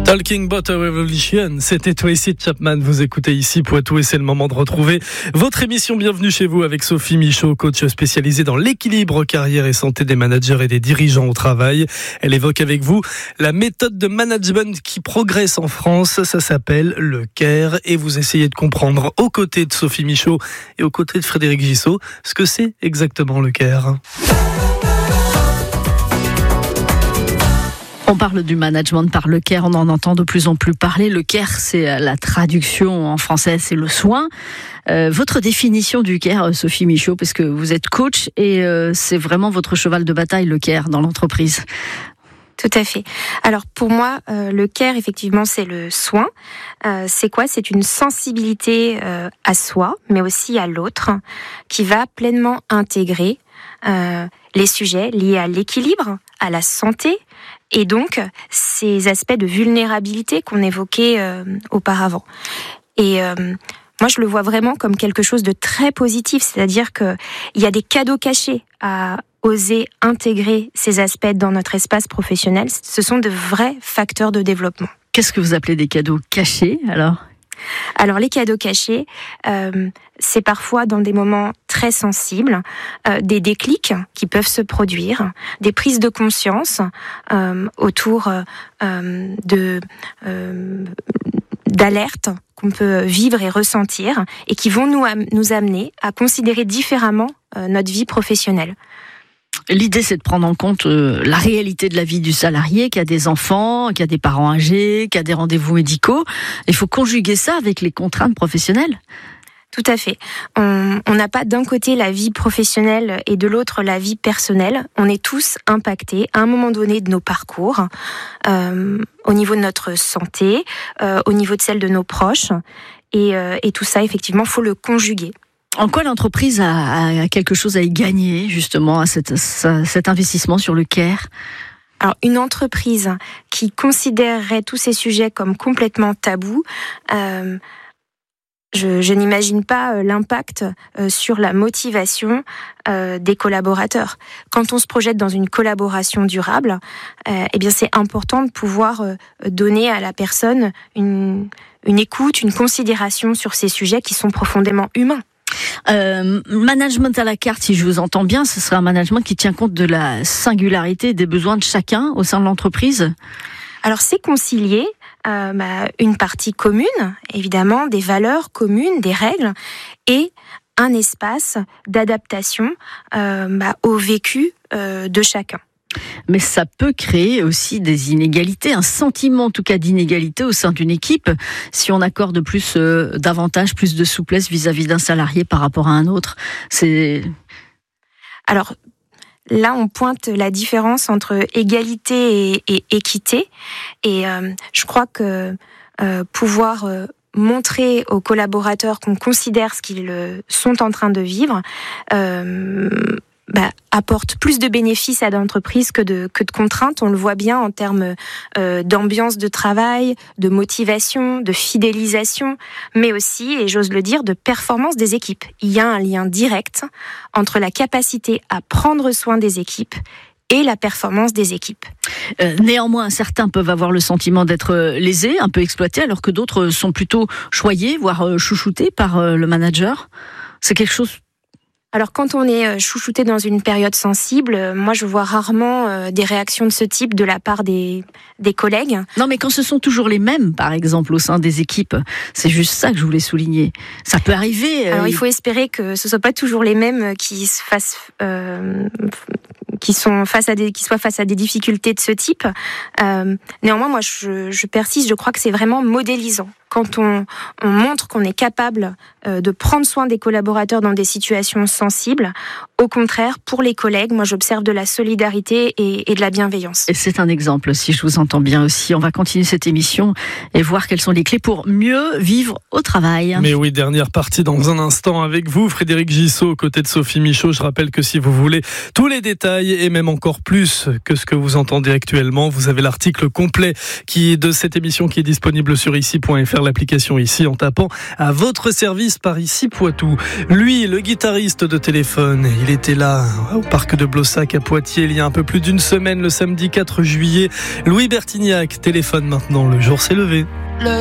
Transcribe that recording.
Talking About a Revolution, c'était Tracy Chapman, vous écoutez ici Poitou et c'est le moment de retrouver votre émission Bienvenue chez vous avec Sophie Michaud, coach spécialisée dans l'équilibre carrière et santé des managers et des dirigeants au travail. Elle évoque avec vous la méthode de management qui progresse en France, ça s'appelle le CARE et vous essayez de comprendre aux côtés de Sophie Michaud et aux côtés de Frédéric Gissot ce que c'est exactement le CARE. On parle du management par le CARE, on en entend de plus en plus parler. Le CARE, c'est la traduction en français, c'est le soin. Votre définition du CARE, Sophie Michaud, parce que vous êtes coach et c'est vraiment votre cheval de bataille, le CARE, dans l'entreprise. Tout à fait. Alors pour moi, le CARE, effectivement, c'est le soin. C'est quoi ? C'est une sensibilité à soi, mais aussi à l'autre, qui va pleinement intégrer les sujets liés à l'équilibre, à la santé, et donc ces aspects de vulnérabilité qu'on évoquait auparavant. Et moi, je le vois vraiment comme quelque chose de très positif, c'est-à-dire qu'il y a des cadeaux cachés à oser intégrer ces aspects dans notre espace professionnel. Ce sont de vrais facteurs de développement. Qu'est-ce que vous appelez des cadeaux cachés, alors ? Alors les cadeaux cachés, c'est parfois dans des moments très sensibles, des déclics qui peuvent se produire, des prises de conscience autour d'alertes qu'on peut vivre et ressentir et qui vont nous amener à considérer différemment notre vie professionnelle. L'idée, c'est de prendre en compte la réalité de la vie du salarié, qui a des enfants, qui a des parents âgés, qui a des rendez-vous médicaux. Il faut conjuguer ça avec les contraintes professionnelles. Tout à fait. On n'a pas d'un côté la vie professionnelle et de l'autre la vie personnelle. On est tous impactés à un moment donné de nos parcours, au niveau de notre santé, au niveau de celle de nos proches. Et tout ça, effectivement, faut le conjuguer. En quoi l'entreprise a quelque chose à y gagner, justement, à cet investissement sur le CARE ? Alors, une entreprise qui considérerait tous ces sujets comme complètement tabous, je n'imagine pas l'impact sur la motivation des collaborateurs. Quand on se projette dans une collaboration durable, eh bien c'est important de pouvoir donner à la personne une écoute, une considération sur ces sujets qui sont profondément humains. Management à la carte, si je vous entends bien, ce serait un management qui tient compte de la singularité des besoins de chacun au sein de l'entreprise. Alors c'est concilier une partie commune, évidemment, des valeurs communes, des règles, et un espace d'adaptation au vécu de chacun. Mais ça peut créer aussi des inégalités, un sentiment en tout cas d'inégalité au sein d'une équipe, si on accorde davantage, plus de souplesse vis-à-vis d'un salarié par rapport à un autre. Alors, là, on pointe la différence entre égalité et équité. Et je crois que pouvoir montrer aux collaborateurs qu'on considère ce qu'ils sont en train de vivre apporte plus de bénéfices à l'entreprise que de contraintes. On le voit bien en termes d'ambiance de travail, de motivation, de fidélisation, mais aussi, et j'ose le dire, de performance des équipes. Il y a un lien direct entre la capacité à prendre soin des équipes et la performance des équipes. Néanmoins, certains peuvent avoir le sentiment d'être lésés, un peu exploités, alors que d'autres sont plutôt choyés, voire chouchoutés par le manager. C'est quelque chose... Alors quand on est chouchouté dans une période sensible, moi je vois rarement des réactions de ce type de la part des collègues. Non, mais quand ce sont toujours les mêmes, par exemple, au sein des équipes, c'est juste ça que je voulais souligner. Ça peut arriver... Alors il faut espérer que ce ne soit pas toujours les mêmes qui soient face à des difficultés de ce type. Néanmoins, moi je persiste, je crois que c'est vraiment modélisant. Quand on montre qu'on est capable de prendre soin des collaborateurs dans des situations sensibles, au contraire, pour les collègues, moi j'observe de la solidarité et de la bienveillance. Et c'est un exemple, si je vous entends bien aussi. On va continuer cette émission et voir quelles sont les clés pour mieux vivre au travail. Mais oui, dernière partie dans un instant avec vous, Frédéric Gissot, aux côtés de Sophie Michaud. Je rappelle que si vous voulez tous les détails et même encore plus que ce que vous entendez actuellement, vous avez l'article complet de cette émission qui est disponible sur ici.fr. télécharge l'application ici en tapant à votre service par ici Poitou. Lui, le guitariste de Téléphone, il était là au parc de Blossac à Poitiers il y a un peu plus d'une semaine, le samedi 4 juillet. Louis Bertignac, Téléphone maintenant, le jour s'est levé.